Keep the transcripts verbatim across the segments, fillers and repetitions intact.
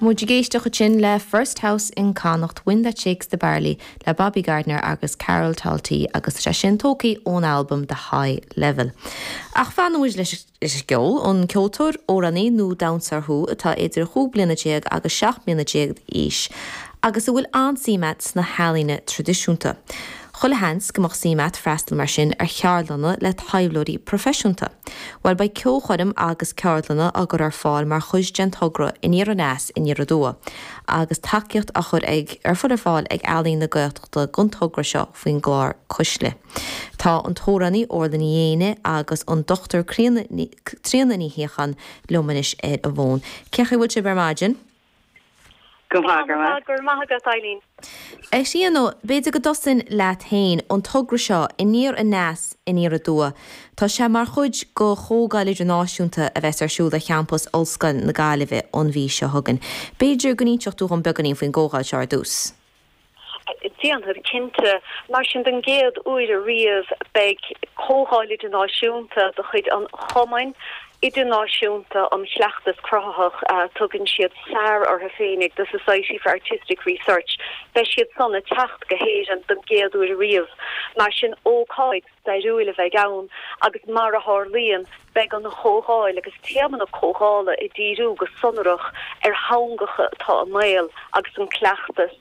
Muid géisteach sin le First House in Connacht Wind That Shakes the Barley le Bobby Gardner agus Carol Talty agus se sin tócaí ón album The High Level. Ach fanúis leis is geol an ceoltóir óraní nó dansarthú atá idir chú blinatéag agus seach blinatéag is agus a bhfuil ansímat na hálíne tradiisiúnta. Chola hens gomach símat freistal mar sin ar chearlanna le taimhlóí profisiúnta. Weil ba ceochuirm agus cearlanna agur ar fáil mar chuis gentógra in ar an nás in ar a dua. Agus takeíocht a chur ag ar fud ar fáil ag ealaín na gaiachta guntógra seo faoin glár cuisle. Tá an tóraní orlaní dhéine agus an dochtar tríananí héchan lomanis ar a bhón. Cecha bhfuil se bermáidin? Gur maithagat Eileen. É síanó, beidir go dosin leat hain an tugra seo i níor a nás in níor a dua. Tá sé mar chuid go chógáil idirnáisiúnta a bheits arsúil a cheampus Ulscoil na Gaillimhe an bhí seo thugan. Beidir go níteach tú an beganí faoin ggógáil seár dús. Díanthar cinnte mar sin den géad uair a riamh beag chógáil idirnáisiúnta do chuid an chomain idirnáisiúnta am sleachtas crothach uh, tugann siad sár ar féinnig the Society for Artistic Research be siad sanna techt go héir an den géad uair a riamh mar sin ócáid dairúil a bheith gabhain agus mar a hálíonn beag an na chógáil agus téaman na chógála i ddíriú go sonarach ar haingacha tá a mail agus an cleachtas.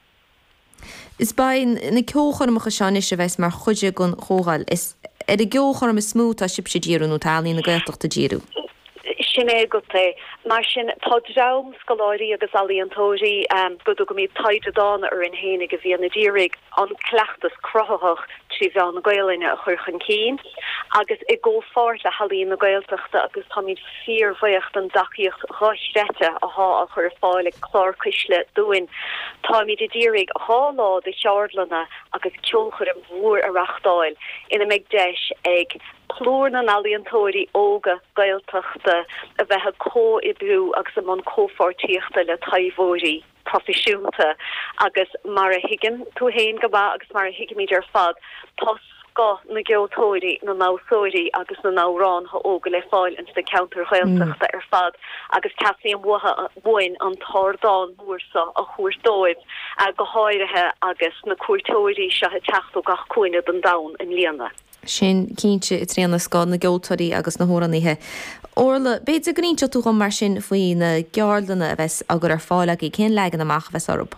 Is bain na ceochormacha seanis a bheits mar chuide gon chógáil is er a geochorm is smúta sib sé díru nó talí na gaiachta díru. Sin é go é mar sin tádrám scoláirí agus alíontóirí um, go go mí taide dána ar in hénig a bhí na ddírig an cleachtas crothach trí bhean na Gaeilline a chuirchan cín agus i ggó fáirt a halíon na Gaeltachta agus tá míid fíormhaocht an daciíocht ráisrete a há a chur fáil ag chlár cuisle dúin. Tá míid i ddírig a hálá de cheardlanna agus ceolchar an mhór a rachtáil ina meid deis ag plúr na alíontóirí óga Gaeltachta a bheithe có i bú agus am an cófortíochta le taimhóirí profisiúnta agus mar a higgin tú héin go bá agus mar a higgimid ar fad tá go na geotóirí na násóirí agus na nárán ha óga le fáil into the counter Gaeltachta ar fad agus casí an butha buin an tardán múrsa a chuairdóibh a go háirithe agus na cuairtóirí se teachú gach cuine den dain in líana. Sin cínte i tríanana scád na geoltóirí agus na hóraníthe. Orla, beidir go níte tú go mar sin faoí na gearlanna a bheits agur ar fáil í cén legan amach bheits orb?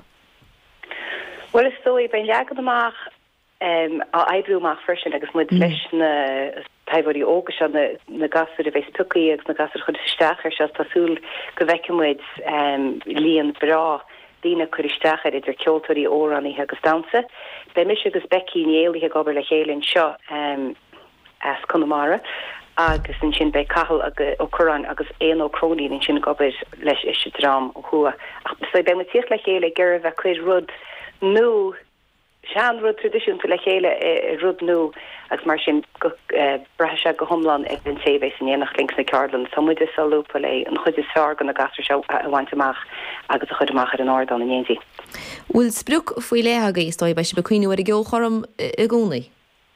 Well is dói ben legan amach um, a eidrúach frisin agus muid leis na taimhóirí óga se na, na gasúir a bheits tucaí agus na gasúir chud isteach ar se tásúil go bhheicimid um, líon brá dína chuiristeach ar idir ceoltóirí óraníthe agus dansa. Bei mis agus Becky néalaithe gobar le chéilinn seo um, as Connemara agus in sin bei cahal ó Corán agus éon ó cróní in sin gobar leis is drám ó chua. Ach so bei mu tíoch le chéile gur bheith chuir rud nó sean rud tradiisiúnta le chéile e, rud nó agus mar sin go uh, brethe go thomlan ag den sévéis in éanach links na Cearlan. So muid is salúpa lei an chud is feargan na gastra seo a bhaint amach agus a chud amach ar an ádan in éantí. Bhfuil sprúc faoi léthaga is dóibh be se becuinú ar a geolchorm i gcónaí?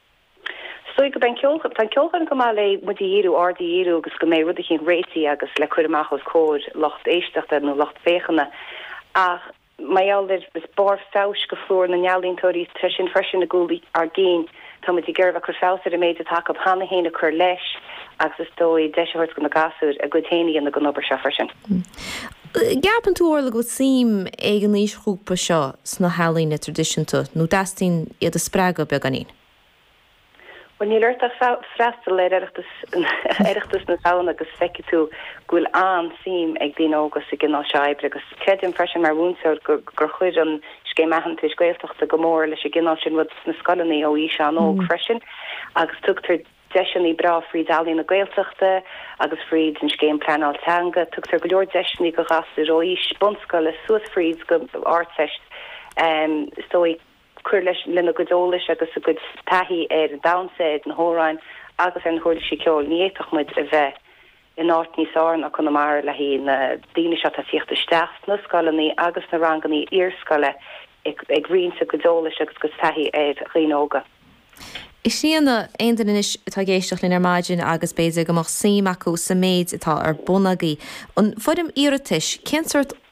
So go ben ceolchar tan ceolchar go má le mu díú ardíú agus go mé rud chin réití agus le chuir amach os cód locht éisteachta nó locht féchanna ach mai aldir is bar fáis go flúr na nealíntóirí te sin freisin na gúlaí ar géin tá mu ggéirbh chu fáir a méid a take op hána héna chur leis agus is dói deisiirt go na gasúr a go téine an na go nobar se freisin. Gapan tú orla go sim ag an níos chrúpa seo sna hálíne tradiisiúnta nó dastín iad a sprága be ganín? Well ní leirteach freistal le éireachtas na saona agus feici tú gúil an sim ag dtíon ógus i gginál seibre agus creidim freisin mar bhúnsair gur chuir an scéimmeachanta Gaeltachta go mór leis i gginál sin rud na scolaní ó ís an óg freisin agus tugtar deisianí bra fríd alín na Gaeltachta agus fríd an scéim planáltanga tugtar go leor deisianí go gasú ó ís bunscoil le suas fríd go áirteist um, stoi chuir leis lena godólis agus a good taithí ar an dasaid na hóráin agus ar an chuir sí ceol níéach muid a bheith in áit níos áin a Connemara le hí na daine se a tíochtta steach na scolaní agus na ranganí írscoile ag, ag rin sa godólis agus go taithí ar rióga. Is síanana aontain is tá géisteach linn ar maidin agus béidir go mar sim acu sa méid atá ar bunagaí. An fudim iiritis, cén sort